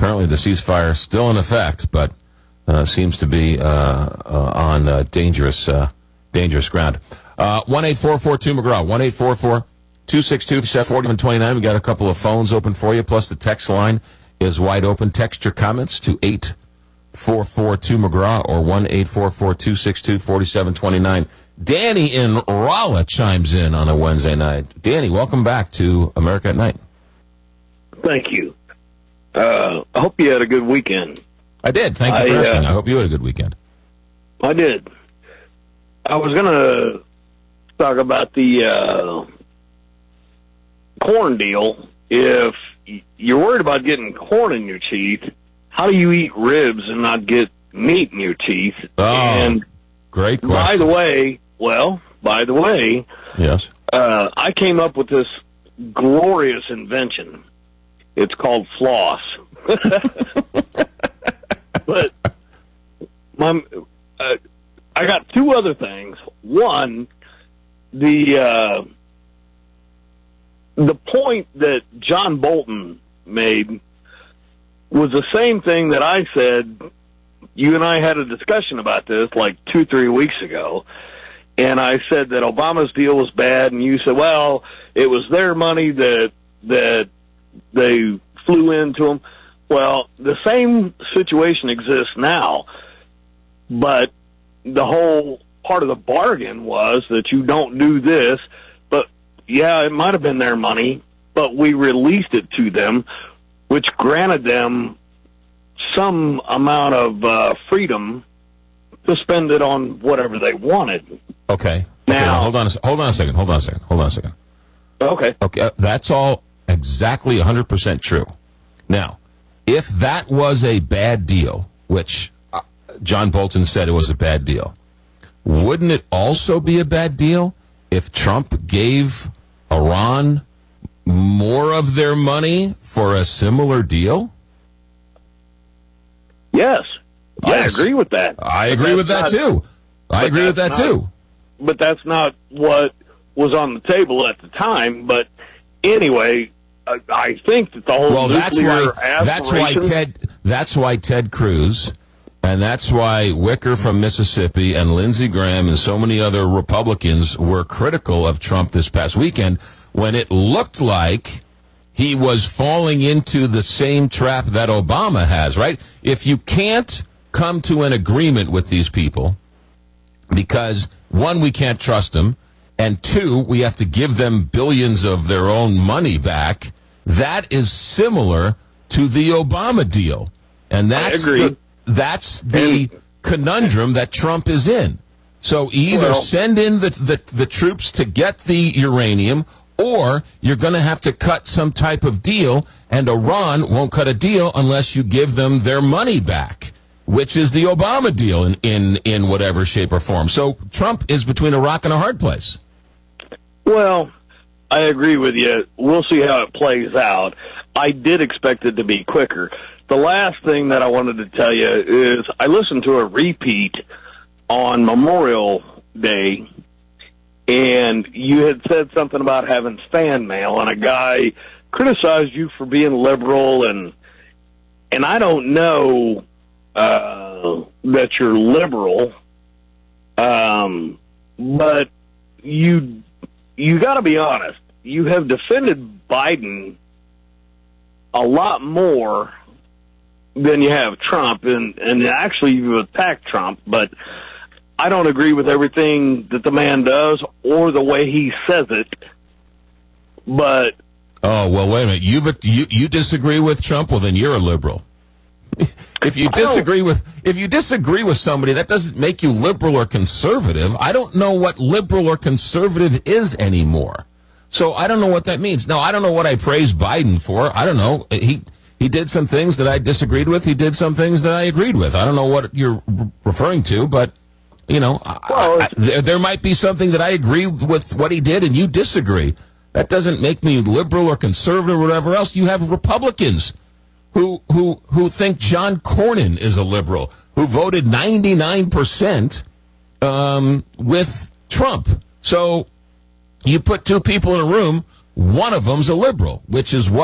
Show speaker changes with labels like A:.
A: apparently the ceasefire is still in effect, but seems to be on dangerous ground. 1-844-2McGraw, 1-844-262-4729. We got a couple of phones open for you, plus the text line is wide open. Text your comments to 844-2McGraw or 1-844-262-4729. Danny in Rolla chimes in on a Wednesday night. Danny, welcome back to America at Night.
B: Thank you. I hope you had a good weekend.
A: I did. Thank you for asking. I hope you had a good weekend.
B: I did. I was going to talk about the corn deal. If you're worried about getting corn in your teeth, how do you eat ribs and not get meat in your teeth?
A: Oh,
B: and
A: great question.
B: By the way,
A: yes,
B: I came up with this glorious invention. It's called floss. But I got two other things. One, the point that John Bolton made was the same thing that I said. You and I had a discussion about this like 2-3 weeks ago, and I said that Obama's deal was bad, and you said, well, it was their money that they flew into them. Well, the same situation exists now, but the whole part of the bargain was that you don't do this, but yeah, it might have been their money, but we released it to them, which granted them some amount of freedom to spend it on whatever they wanted.
A: Okay.
B: Now,
A: hold on a second.
B: Okay.
A: Okay, that's all exactly 100% true. Now, if that was a bad deal, which John Bolton said it was a bad deal, wouldn't it also be a bad deal if Trump gave Iran more of their money for a similar deal?
B: Yes. I agree with that.
A: I agree with that too.
B: But that's not what was on the table at the time. But anyway, I think that the whole nuclear aspiration...
A: That's why Ted Cruz, and that's why Wicker from Mississippi and Lindsey Graham and so many other Republicans were critical of Trump this past weekend when it looked like he was falling into the same trap that Obama has, right? If you can't come to an agreement with these people because, one, we can't trust them, and two, we have to give them billions of their own money back, that is similar to the Obama deal. And that's the conundrum that Trump is in. So either send in the troops to get the uranium, or you're going to have to cut some type of deal, and Iran won't cut a deal unless you give them their money back, which is the Obama deal in whatever shape or form. So Trump is between a rock and a hard place.
B: Well, I agree with you. We'll see how it plays out. I did expect it to be quicker. The last thing that I wanted to tell you is I listened to a repeat on Memorial Day, and you had said something about having fan mail, and a guy criticized you for being liberal, and I don't know that you're liberal, but you got to be honest. You have defended Biden a lot more than you have Trump, and actually you've attacked Trump, but I don't agree with everything that the man does or the way he says it. But
A: oh, well, wait a minute. You disagree with Trump? Well, then you're a liberal. If you disagree with somebody, that doesn't make you liberal or conservative. I don't know what liberal or conservative is anymore. So I don't know what that means. Now, I don't know what I praise Biden for. I don't know. He did some things that I disagreed with. He did some things that I agreed with. I don't know what you're referring to, but, you know, there might be something that I agree with what he did and you disagree. That doesn't make me liberal or conservative or whatever else. You have Republicans who think John Cornyn is a liberal, who voted 99% with Trump. So you put two people in a room, one of them's a liberal, which is what